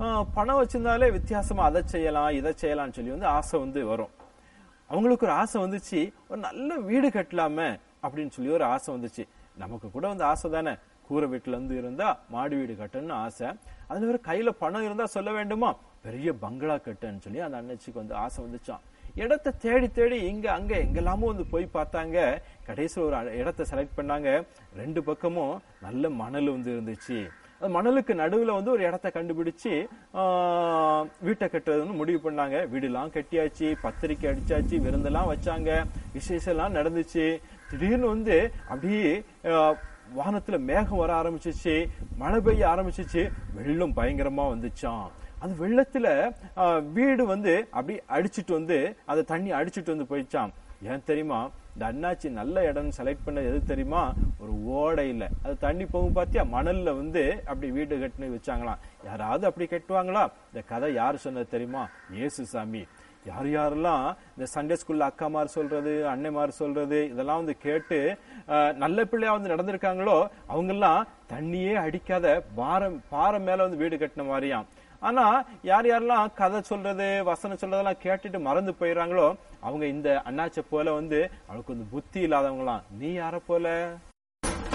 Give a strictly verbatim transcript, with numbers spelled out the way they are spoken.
பணம் வச்சிருந்தாலே வித்தியாசமா அதை செய்யலாம் இதை செய்யலாம்னு சொல்லி வந்து ஆசை வந்து வரும். அவங்களுக்கு ஒரு ஆசை வந்துச்சு, ஒரு நல்ல வீடு கட்டலாமே அப்படின்னு சொல்லி ஒரு ஆசை வந்துச்சு. நமக்கு கூட வந்து ஆசை தானே, கூரை வீட்டுல இருந்து இருந்தா மாடி வீடு கட்டணும்னு ஆசை. அதுல ஒரு கையில பணம் இருந்தா சொல்ல வேண்டுமா, பெரிய பங்களா கட்டுன்னு சொல்லி அந்த அண்ணச்சிக்கு வந்து ஆசை வந்துச்சான். இடத்தை தேடி தேடி இங்க அங்க எங்கெல்லாமோ வந்து போய் பார்த்தாங்க. கடைசியில் ஒரு இடத்தை செலக்ட் பண்ணாங்க. ரெண்டு பக்கமும் நல்ல மணல் வந்து இருந்துச்சு. மணலுக்கு நடுவுல வந்து ஒரு இடத்த கண்டுபிடிச்சு ஆஹ் வீட்டை கட்டுறதுன்னு முடிவு பண்ணாங்க. வீடுலாம் கட்டியாச்சு, பத்திரிக்கை அடிச்சாச்சு, விருந்தெல்லாம் வச்சாங்க, விசேஷம் எல்லாம் நடந்துச்சு. திடீர்னு வந்து அப்படியே வானத்துல மேகம் வர ஆரம்பிச்சிச்சு, மழை பெய்ய ஆரம்பிச்சிச்சு, வெள்ளம் பயங்கரமா வந்துச்சான். அந்த வெள்ளத்துல வீடு வந்து அப்படி அடிச்சுட்டு வந்து அந்த தண்ணி அடிச்சுட்டு வந்து போயிடுச்சான். ஏன் தெரியுமா, இந்த அண்ணாச்சி நல்ல இடம் செலக்ட் பண்ணது எது தெரியுமா, ஒரு ஓடையில அது தண்ணி போகும் பாத்தியா, மணல்ல வந்து அப்படி வீடு கட்டுன்னு வச்சாங்களாம். யாராவது அப்படி கட்டுவாங்களா? இந்த கதை யாரு சொன்னது தெரியுமா, இயேசு சாமி. யார் யாரெல்லாம் இந்த சண்டே ஸ்கூல்ல அக்காமார் சொல்றது, அன்னைமார் சொல்றது இதெல்லாம் வந்து கேட்டு நல்ல பிள்ளையா வந்து நடந்திருக்காங்களோ அவங்க எல்லாம் தண்ணியே அடிக்காத பாரம் பாறை மேல வந்து வீடு கட்டின மாதிரியாம். ஆனா யார் யாரெல்லாம் கதை சொல்றது வசனம் சொல்றதெல்லாம் கேட்டுட்டு மறந்து போயிடறாங்களோ அவங்க இந்த அண்ணாச்சை போல வந்து அவளுக்கு வந்து புத்தி இல்லாதவங்களாம். நீ யார போல?